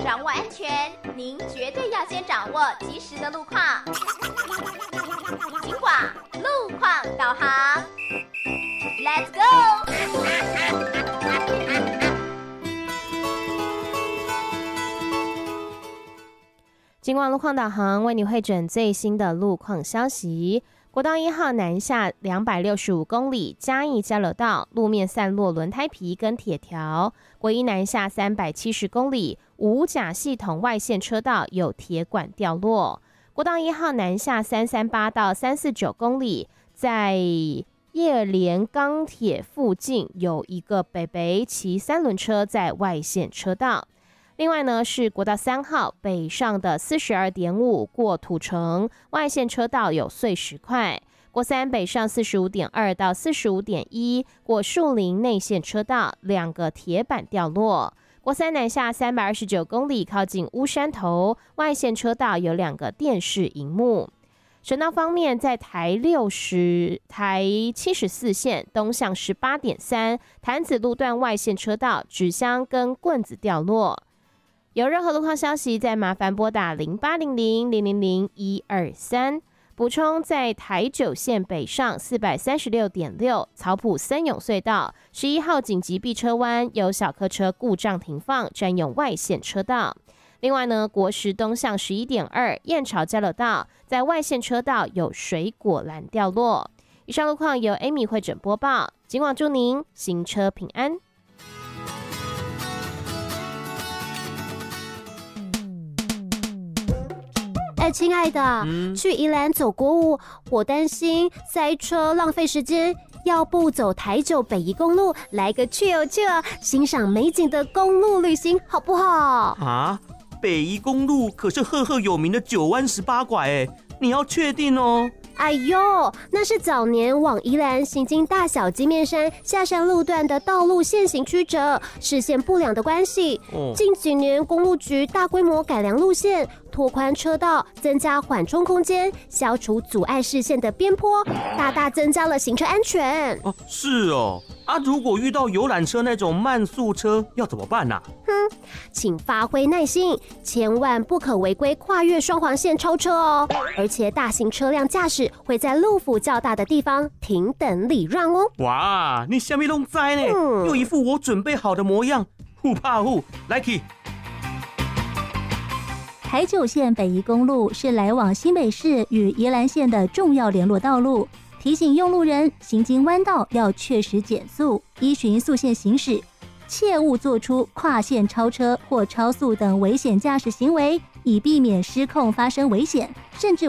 掌握安全，您绝对要先掌握及时的路况。警广路况导航 ，Let's go！ 警广路况导航为你汇整最新的路况消息。国道1号南下265公里，嘉义交流道路面散落轮胎皮跟铁条；国一南下370公里，五甲系统外线车道有铁管掉落。国道1号南下338到349公里，在叶连钢铁附近有一个北北骑三轮车在外线车道。另外呢，是国道3号北上的42.5过土城外线车道有碎石块，国3北上45.2到45.1过树林内线车道2个铁板掉落，国3南下329公里靠近乌山头外线车道有2个电视萤幕。省道方面，在台74线东向18.3潭子路段外线车道纸箱跟棍子掉落。有任何路况消息，再麻烦拨打0800-000-123。补充，在台9线北上436.6草埔森永隧道11号紧急避车弯有小客车故障停放，占用外线车道。另外呢，国10东向11.2燕巢交流道在外线车道有水果篮掉落。以上路况由 Amy 汇整播报，警广祝您行车平安。 亲爱的，去宜兰走国五，我担心塞车浪费时间，要不走台9北宜公路，来个 chill， 欣赏美景的公路旅行，好不好？ 啊，北宜公路可是赫赫有名的9弯18拐哎，你要确定哦。 哎呦，那是早年往宜兰行经大小金面山下山路段的道路限行曲折，视线不良的关系。近几年公路局大规模改良路线，拓宽车道，增加缓冲空间，消除阻碍视线的边坡，大大增加了行车安全。 是哦。如果遇到游览车那种慢速车要怎么办啊？ 请发挥耐心，千万不可违规跨越双黄线超车哦。而且大型车辆驾驶会在路幅较大的地方停等礼让哦。 哇，你什么都知呢？又一副我准备好的模样，不怕虎，来去。 台9线北宜公路是来往新北市与宜兰县的重要联络道路，提醒用路人行经弯道要确实减速，依循速线行驶，切勿做出跨线超车或超速等危险驾驶行为，以避免失控发生危险，甚至